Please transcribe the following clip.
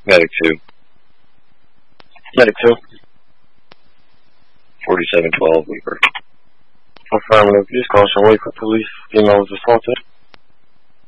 Medic 2. Medic 2. 4712 Weaver. Affirmative. Just caution, wait for police. Female was assaulted.